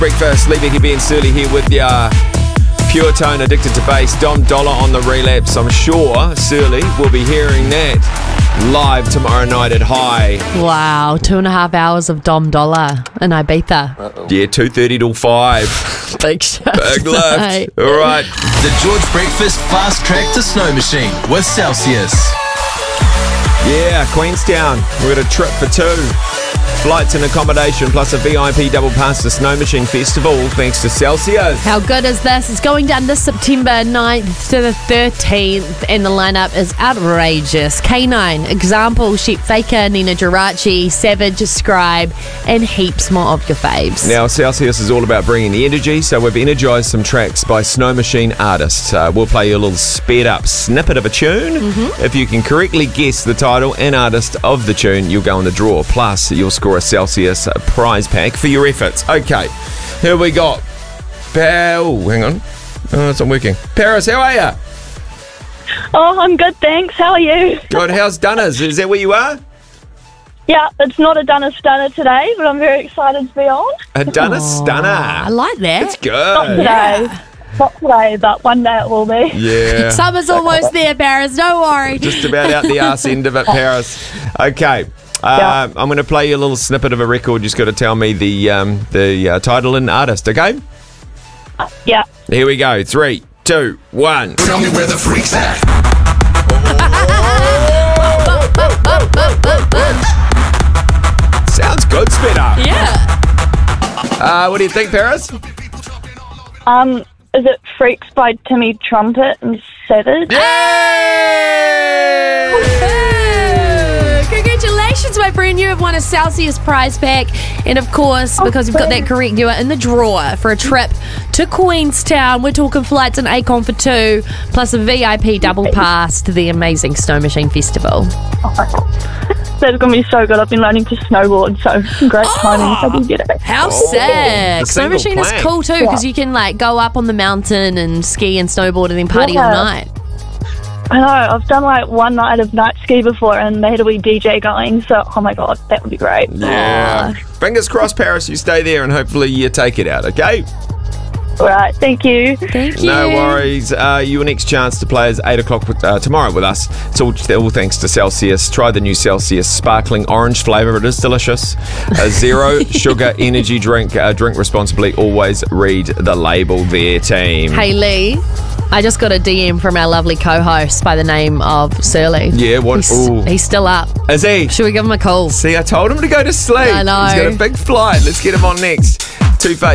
Breakfast, Lee Becky, Ben Surly here with ya. Pure Tone, Addicted to Bass, Dom Dollar on the relapse. I'm sure Surly will be hearing that live tomorrow night at High. Wow, 2.5 hours of Dom Dollar in Ibiza. Yeah, 2:30 till 5. Big shit. Big lift. All right. The George Breakfast Fast Track to Snow Machine with Celsius. Yeah, Queenstown. We've got a trip for two. Flights and accommodation plus a VIP double pass to Snow Machine Festival thanks to Celsius. How good is this? It's going down this September 9th to the 13th, and the lineup is outrageous. K9, Example, Sheep Faker, Nina Geraci, Savage, Scribe, and heaps more of your faves. Now, Celsius is all about bringing the energy, so we've energized some tracks by Snow Machine artists. We'll play you a little sped up snippet of a tune. If you can correctly guess the title and artist of the tune, you'll go in the draw. Plus, you'll score a Celsius prize pack for your efforts. Okay, here we go. Hang on. Oh, it's not working. Paris, how are you? Oh, I'm good, thanks. How are you? Good. How's Dunners? Is that where you are? Yeah, it's not a Dunner Stunner today, but I'm very excited to be on. A Dunner Stunner. I like that. It's good. Not today. Not today, but one day it will be. Yeah. Summer's almost there, Paris. Don't worry. Just about out the arse end of it, Paris. Okay. I'm going to play you a little snippet of a record. Just got to tell me the title and artist, okay? Yeah. Here we go. 3, 2, 1. Tell me where the freak's at. Sounds good, sped up. Yeah. What do you think, Paris? Is it Freaks by Timmy Trumpet and Savage? Congratulations, my friend. You have won a Celsius prize pack. And of course, because you've got that correct, you are in the draw for a trip to Queenstown. We're talking flights and Acon for two, plus a VIP double pass to the amazing Snow Machine Festival. Oh my God. That's going to be so good. I've been learning to snowboard, so great timing if I do get it. How the sick. Snow single Machine is plank. cool too, because you can like go up on the mountain and ski and snowboard and then party all night. I know. I've done like one night of night ski before, and they had a wee DJ going, so oh my God, that would be great. Yeah. Fingers crossed, Paris, you stay there and hopefully you take it out, okay? All right, thank you. Thank you. No worries. Your next chance to play is 8 o'clock tomorrow with us. It's all thanks to Celsius. Try the new Celsius sparkling orange flavour. It is delicious. A zero sugar energy drink. Drink responsibly. Always read the label there, team. Hey Lee, I just got a DM from our lovely co-host by the name of Surly. Yeah, what? He's still up. Is he? Should we give him a call? See, I told him to go to sleep. I know. He's got a big flight. Let's get him on next. 2